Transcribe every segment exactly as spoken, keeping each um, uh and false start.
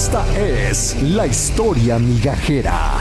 Esta es la historia migajera.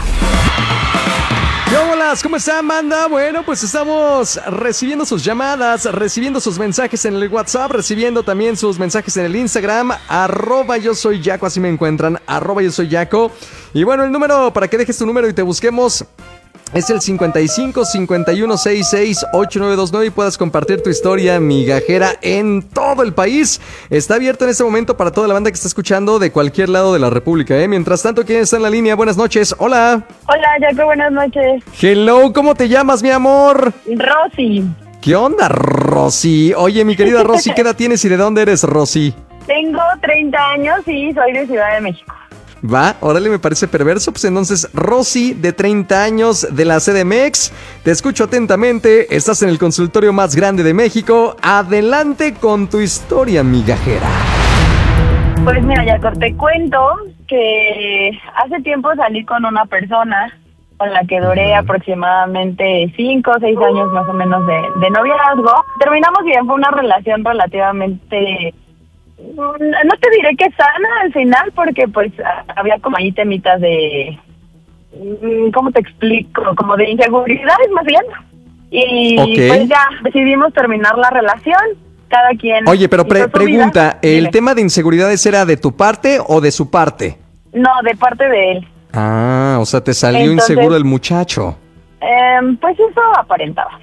¿Qué hola? ¿Cómo están, banda? Bueno, pues estamos recibiendo sus llamadas, recibiendo sus mensajes en el WhatsApp, recibiendo también sus mensajes en el Instagram, arroba yo soy Yaco, así me encuentran, arroba yo soy Yaco. Y bueno, el número para que dejes tu número y te busquemos es el cincuenta y cinco, cincuenta y uno, sesenta y seis, ochenta y nueve veintinueve y puedas compartir tu historia migajera en todo el país. Está abierto en este momento para toda la banda que está escuchando de cualquier lado de la República, ¿eh? Mientras tanto, ¿quién está en la línea? Buenas noches. Hola. Hola, Jaco, buenas noches. Hello, ¿cómo te llamas, mi amor? Rosy. ¿Qué onda, Rosy? Oye, mi querida Rosy, ¿qué edad tienes y de dónde eres, Rosy? Tengo treinta años y soy de Ciudad de México. Va, órale, me parece perverso. Pues entonces, Rosy, de treinta años, de la C D M X. Te escucho atentamente. Estás en el consultorio más grande de México. Adelante con tu historia migajera. Pues mira, Jaco, te cuento que hace tiempo salí con una persona con la que duré uh-huh. aproximadamente cinco o seis años más o menos de, de noviazgo. Terminamos bien, fue una relación relativamente... No te diré que sana al final, porque pues había como ahí temitas de, ¿cómo te explico? Como de inseguridades más bien. Y okay. pues ya decidimos terminar la relación, cada quien... Oye, pero pre- pregunta, ¿el Dime. tema de inseguridades era de tu parte o de su parte? No, de parte de él. Ah, o sea, te salió Entonces, inseguro el muchacho. Eh, pues eso aparentaba.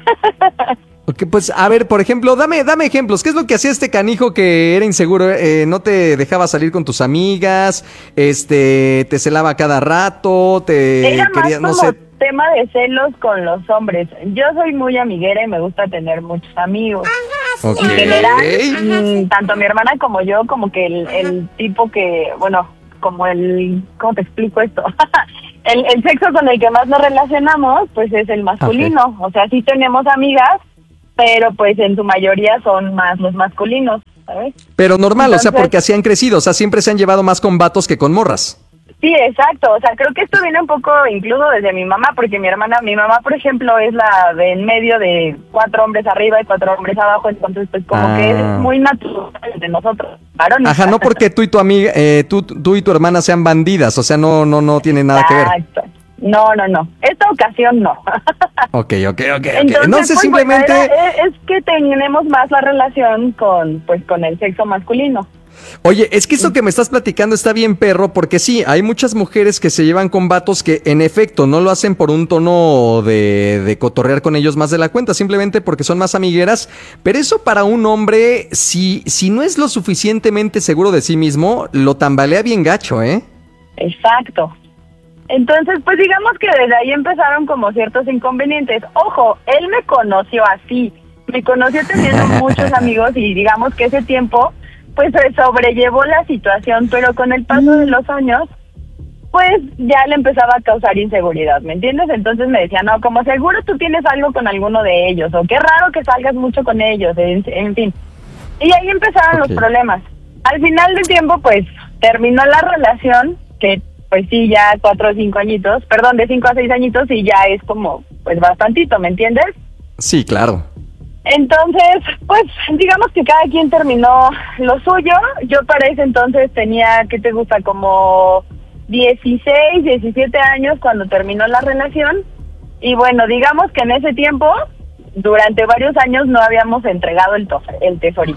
Ok, pues a ver, por ejemplo, dame dame ejemplos. ¿Qué es lo que hacía este canijo que era inseguro? Eh, ¿No te dejaba salir con tus amigas? Este, ¿te celaba cada rato? ¿Te era quería, más no como sé? tema de celos con los hombres? Yo soy muy amiguera y me gusta tener muchos amigos. Okay. En general, tanto mi hermana como yo, como que el, el tipo que, bueno, como el, ¿cómo te explico esto? el, el sexo con el que más nos relacionamos, pues es el masculino. Okay. O sea, sí tenemos amigas, pero pues en su mayoría son más los masculinos, ¿sabes? Pero normal, Entonces, o sea, porque así han crecido, o sea, siempre se han llevado más con vatos que con morras. Sí, exacto, o sea, creo que esto viene un poco incluso desde mi mamá, porque mi hermana, mi mamá, por ejemplo, es la de en medio de cuatro hombres arriba y cuatro hombres abajo, entonces pues como ah. que es muy natural de nosotros, varones. Ajá, no porque tú y tu amiga, eh, tú, tú y tu hermana sean bandidas, o sea, no, no, no tiene nada exacto. que ver. No, no, no. Esta ocasión no. Ok, ok, ok. Entonces, okay. Entonces pues, simplemente... Bueno, era, es que tenemos más la relación con, pues, con el sexo masculino. Oye, es que eso que me estás platicando está bien, perro, porque sí, hay muchas mujeres que se llevan con vatos que, en efecto, no lo hacen por un tono de, de cotorrear con ellos más de la cuenta, simplemente porque son más amigueras, pero eso para un hombre, si, si no es lo suficientemente seguro de sí mismo, lo tambalea bien gacho, ¿eh? Exacto. Entonces, pues digamos que desde ahí empezaron como ciertos inconvenientes. Ojo, él me conoció así, me conoció teniendo muchos amigos y digamos que ese tiempo, pues se sobrellevó la situación, pero con el paso de los años, pues ya le empezaba a causar inseguridad, ¿me entiendes? Entonces me decía, no, como seguro tú tienes algo con alguno de ellos, o qué raro que salgas mucho con ellos, en, en fin. Y ahí empezaron okay. los problemas. Al final del tiempo, pues, terminó la relación, que pues sí, ya cuatro o cinco añitos, perdón, de cinco a seis añitos y ya es como, pues bastantito, ¿me entiendes? Sí, claro. Entonces, pues digamos que cada quien terminó lo suyo. Yo para ese entonces tenía, ¿qué te gusta? Como dieciséis, diecisiete años cuando terminó la relación. Y bueno, digamos que en ese tiempo, durante varios años no habíamos entregado el, to- el tesorito.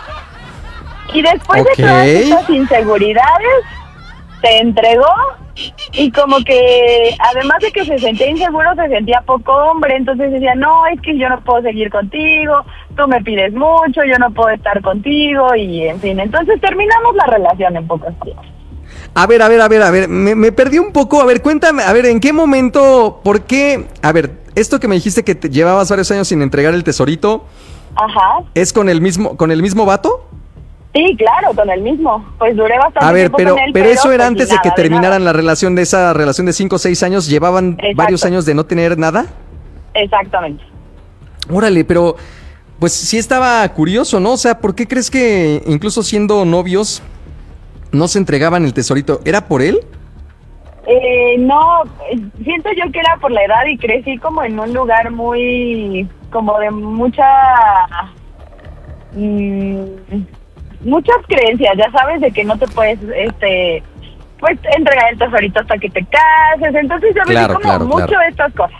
Y después okay. de todas estas inseguridades, se entregó y como que además de que se sentía inseguro, se sentía poco hombre, entonces decía, no, es que yo no puedo seguir contigo, tú me pides mucho, yo no puedo estar contigo y en fin, entonces terminamos la relación en pocos días. A ver, a ver, a ver, a ver, me, me perdí un poco, a ver, cuéntame, a ver, ¿en qué momento, por qué, a ver, esto que me dijiste que te llevabas varios años sin entregar el tesorito, ajá, ¿es con el mismo, con el mismo vato? Sí, claro, con el mismo. Pues duré bastante A ver, tiempo pero, con él, pero pero eso era pues antes nada, de que de terminaran nada. la relación de esa relación de cinco o seis años, ¿llevaban Exacto. varios años de no tener nada? Exactamente. Órale, pero pues sí estaba curioso, ¿no? O sea, ¿por qué crees que incluso siendo novios no se entregaban el tesorito? ¿Era por él? Eh, no, siento yo que era por la edad y crecí como en un lugar muy, como de mucha... Mmm, muchas creencias, ya sabes, de que no te puedes este pues entregar el tesorito hasta que te cases. Entonces yo Claro, viví como claro, mucho claro. de estas cosas.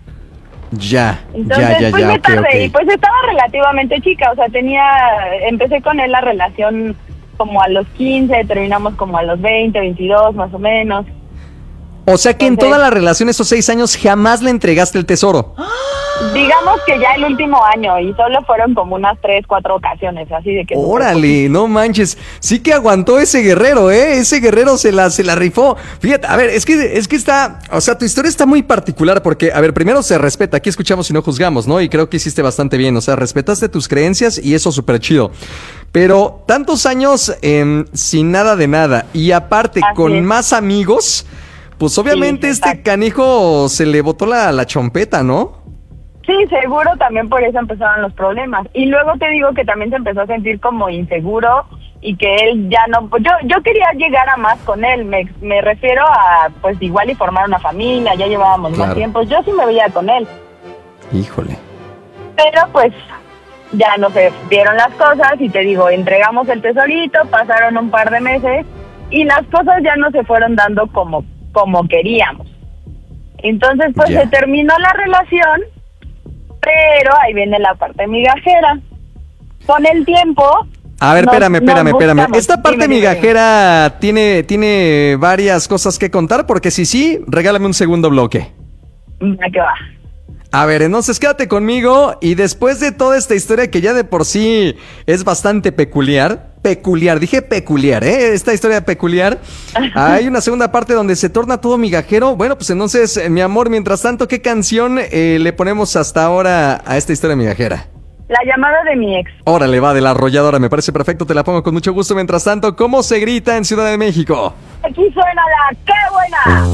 Ya, Entonces, ya, ya, pues ya, me ok, tardé ok. y pues estaba relativamente chica, o sea, tenía, empecé con él la relación como a los quince, terminamos como a los veinte, veintidós más o menos. O sea que en Entonces- toda la relación, esos seis años, jamás le entregaste el tesoro. Digamos que ya el último año y solo fueron como unas tres, cuatro ocasiones, así de que... Órale, no manches. Sí que aguantó ese guerrero, ¿eh? Ese guerrero se la, se la rifó. Fíjate, a ver, es que, es que está, o sea, tu historia está muy particular porque, a ver, primero se respeta. Aquí escuchamos y no juzgamos, ¿no? Y creo que hiciste bastante bien. O sea, respetaste tus creencias y eso súper chido. Pero tantos años eh, sin nada de nada y aparte Así con es. más amigos, pues obviamente Sí, este exacto. canijo se le botó la, la chompeta, ¿no? Sí, seguro también por eso empezaron los problemas. Y luego te digo que también se empezó a sentir como inseguro y que él ya no... Pues yo yo quería llegar a más con él, me, me refiero a pues igual y formar una familia, ya llevábamos Claro. más tiempo, yo sí me veía con él. Híjole. Pero pues ya no se dieron las cosas y te digo, entregamos el tesorito, pasaron un par de meses y las cosas ya no se fueron dando como, como queríamos. Entonces pues Ya. se terminó la relación, pero ahí viene la parte migajera. Con el tiempo... A ver, nos- espérame, nos espérame, espérame. buscamos. Esta parte Dime, dime, dime. migajera tiene, tiene varias cosas que contar, porque si sí, regálame un segundo bloque. Va que va. A ver, entonces quédate conmigo y después de toda esta historia que ya de por sí es bastante peculiar, peculiar, dije peculiar, ¿eh? Esta historia peculiar, hay una segunda parte donde se torna todo migajero. Bueno, pues entonces, eh, mi amor, mientras tanto, ¿qué canción eh, le ponemos hasta ahora a esta historia migajera? La llamada de mi ex. Órale, va, de la arrolladora, me parece perfecto, te la pongo con mucho gusto. Mientras tanto, ¿cómo se grita en Ciudad de México? Aquí suena la ¡qué buena!